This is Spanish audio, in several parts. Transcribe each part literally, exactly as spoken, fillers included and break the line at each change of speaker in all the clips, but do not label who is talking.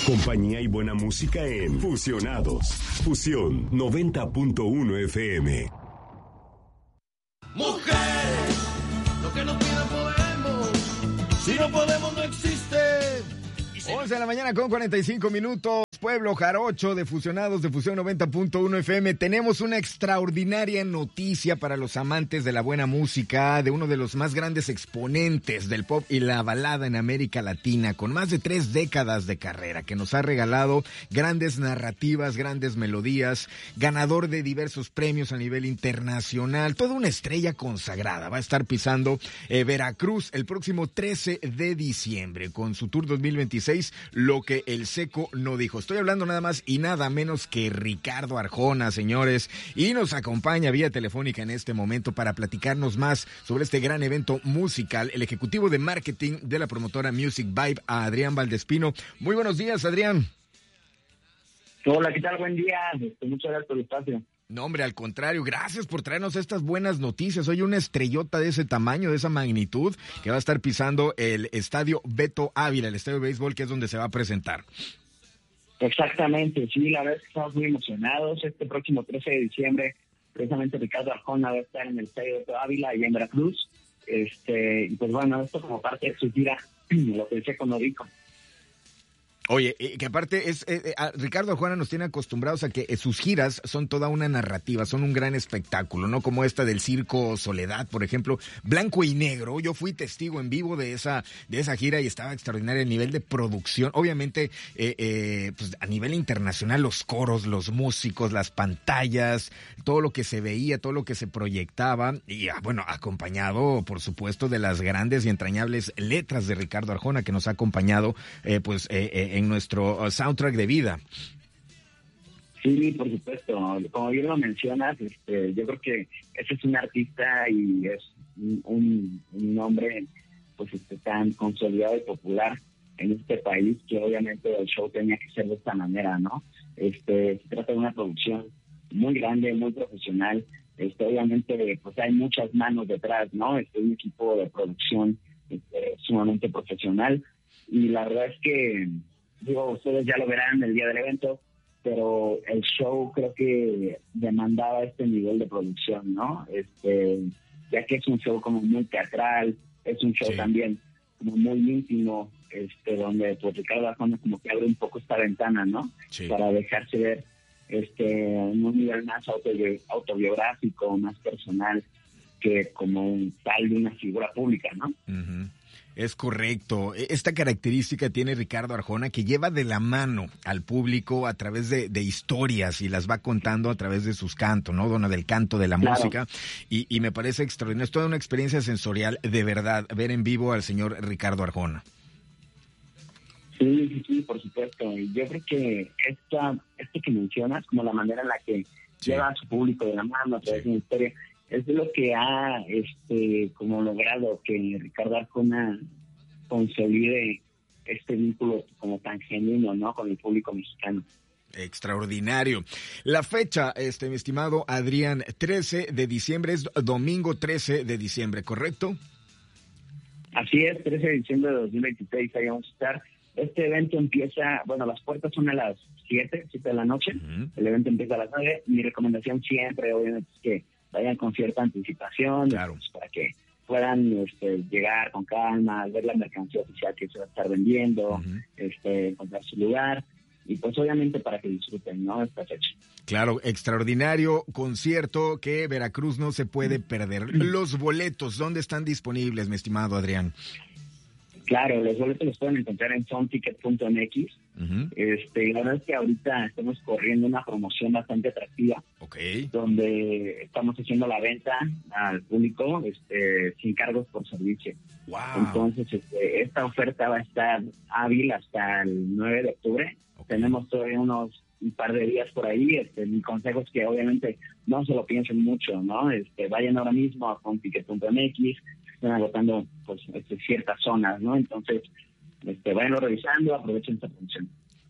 compañía y buena música en Fusionados. Fusión noventa punto uno F M.
Mujer, lo que no pida podemos. Si no podemos, no existe.
once de la mañana con cuarenta y cinco minutos. Pueblo Jarocho de Fusionados de Fusión noventa punto uno F M. Tenemos una extraordinaria noticia para los amantes de la buena música, de uno de los más grandes exponentes del pop y la balada en América Latina, con más de tres décadas de carrera, que nos ha regalado grandes narrativas, grandes melodías, ganador de diversos premios a nivel internacional, toda una estrella consagrada. Va a estar pisando eh, Veracruz el próximo trece de diciembre con su Tour dos mil veintiséis, Lo que el Seco no dijo. Estoy hablando nada más y nada menos que Ricardo Arjona, señores, y nos acompaña vía telefónica en este momento para platicarnos más sobre este gran evento musical, el ejecutivo de marketing de la promotora Music Vibe, a Adrián Valdespino. Muy buenos días, Adrián.
Hola, ¿qué tal? Buen día. Muchas gracias por el espacio.
No, hombre, al contrario, gracias por traernos estas buenas noticias. Hoy una estrellota de ese tamaño, de esa magnitud, que va a estar pisando el Estadio Beto Ávila, el estadio de béisbol, que es donde se va a presentar.
Exactamente, sí, la verdad es que estamos muy emocionados. Este próximo trece de diciembre, precisamente Ricardo Arjona va a estar en el estadio Beto Ávila y en Veracruz. Este, y pues bueno, esto como parte de su gira, lo que decía con Orico.
Oye, eh, que aparte es eh, eh, Ricardo Arjona nos tiene acostumbrados a que eh, sus giras son toda una narrativa, son un gran espectáculo, ¿no? Como esta del Circo Soledad, por ejemplo, Blanco y Negro. Yo fui testigo en vivo de esa de esa gira y estaba extraordinario el nivel de producción. Obviamente, eh, eh, pues a nivel internacional, los coros, los músicos, las pantallas, todo lo que se veía, todo lo que se proyectaba y, ah, bueno, acompañado, por supuesto, de las grandes y entrañables letras de Ricardo Arjona que nos ha acompañado, eh, pues, eh, eh, en nuestro soundtrack de vida.
Sí, por supuesto. Como bien lo mencionas, este, yo creo que ese es un artista y es un, un nombre pues este, tan consolidado y popular en este país que obviamente el show tenía que ser de esta manera, ¿no? Este, se trata de una producción muy grande, muy profesional. Este, obviamente, pues hay muchas manos detrás, ¿no? Este, un equipo de producción este, sumamente profesional y la verdad es que digo, ustedes ya lo verán el día del evento, pero el show creo que demandaba este nivel de producción, ¿no? Este, ya que es un show como muy teatral, es un show sí. también como muy íntimo, este, donde pues Ricardo Arjona como que abre un poco esta ventana, ¿no? Sí. Para dejarse ver este en un nivel más autobi- autobiográfico, más personal, que como un tal de una figura pública, ¿no?
Uh-huh. Es correcto. Esta característica tiene Ricardo Arjona, que lleva de la mano al público a través de, de historias y las va contando a través de sus cantos, ¿no? Dona del canto, de la claro. música. Y, y me parece extraordinario. Es toda una experiencia sensorial, de verdad, ver en vivo al señor Ricardo Arjona.
Sí, sí, sí, por supuesto. Yo creo que esta, esto que mencionas, como la manera en la que sí. lleva a su público de la mano a través sí. de una historia, es de lo que ha este como logrado que Ricardo Arjona consolide este vínculo como tan genuino, ¿no? Con el público mexicano.
Extraordinario. La fecha, este mi estimado Adrián, trece de diciembre, es domingo trece de diciembre, ¿correcto?
Así es, trece de diciembre de dos mil veintiséis, ahí vamos a estar. Este evento empieza, bueno, las puertas son a las siete, siete de la noche, uh-huh. El evento empieza a las nueve. Mi recomendación siempre, obviamente, es que vayan con cierta anticipación,
claro.
pues, para que puedan este, llegar con calma, ver la mercancía oficial que se va a estar vendiendo, uh-huh. este, encontrar su lugar y pues obviamente para que disfruten, ¿no? Esta fecha.
Claro, extraordinario concierto que Veracruz no se puede perder. Los boletos, ¿dónde están disponibles, mi estimado Adrián?
Claro, los boletos los pueden encontrar en sonticket punto m x. Uh-huh. Este, la verdad es que ahorita estamos corriendo una promoción bastante atractiva,
okay.
donde estamos haciendo la venta al público este, sin cargos por servicio.
Wow.
Entonces, este, esta oferta va a estar hábil hasta el nueve de octubre. Okay. Tenemos todavía unos un par de días por ahí. Este, mi consejo es que obviamente no se lo piensen mucho, ¿no? Este, vayan ahora mismo a sonticket punto m x. Están agotando pues este, ciertas zonas, ¿no? Entonces, este, váyanlo revisando, aprovechen esta función.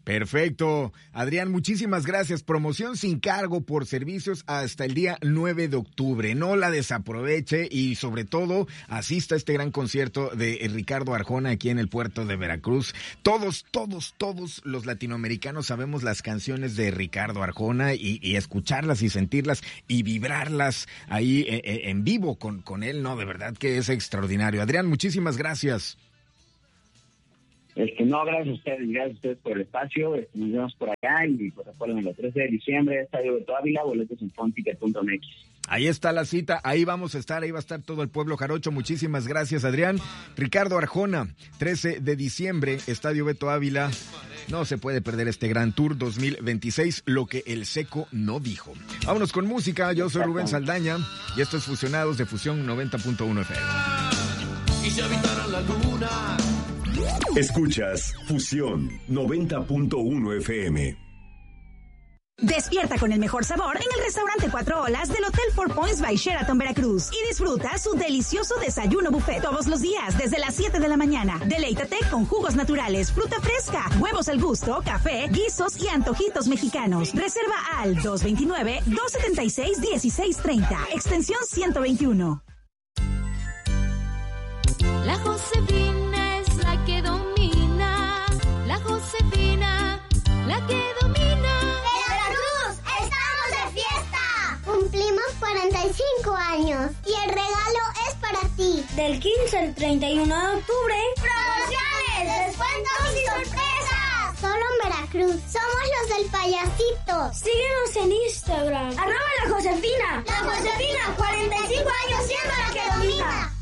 Perfecto. Adrián, muchísimas gracias. Promoción sin cargo por servicios hasta el día nueve de octubre. No la desaproveche y sobre todo asista a este gran concierto de Ricardo Arjona aquí en el puerto de Veracruz. Todos, todos, todos los latinoamericanos sabemos las canciones de Ricardo Arjona y, y escucharlas y sentirlas y vibrarlas ahí eh, en vivo con, con él. No, de verdad que es extraordinario. Adrián, muchísimas gracias.
Este, no, gracias a ustedes, gracias a ustedes por el espacio, este, nos vemos por allá y pues recuerden el trece de diciembre, Estadio Beto Ávila, boletos en fonticket punto m x.
Ahí está la cita, ahí vamos a estar, ahí va a estar todo el pueblo jarocho. Muchísimas gracias, Adrián. Ricardo Arjona, trece de diciembre, Estadio Beto Ávila. No se puede perder este gran tour dos mil veintiséis, lo que el Seco no dijo. Vámonos con música, yo soy Rubén Saldaña y esto es Fusionados de Fusión noventa punto uno F M.
Y se habitaron la luna.
Escuchas Fusión noventa punto uno F M.
Despierta con el mejor sabor en el restaurante Cuatro Olas del Hotel Four Points by Sheraton Veracruz y disfruta su delicioso desayuno buffet todos los días desde las siete de la mañana. Deleítate con jugos naturales, fruta fresca, huevos al gusto, café, guisos y antojitos mexicanos. Reserva al dos veintinueve, dos setenta y seis, dieciséis treinta, extensión ciento veintiuno.
La Josefina es la que domina, la Josefina, la que domina.
Cumplimos cuarenta y cinco años y el regalo es para ti. Del quince al treinta y uno de octubre, promociones, descuentos y sorpresas. Solo en Veracruz. Somos los del payasito. Síguenos en Instagram. Arroba la Josefina. La Josefina, cuarenta y cinco años siendo la que domina.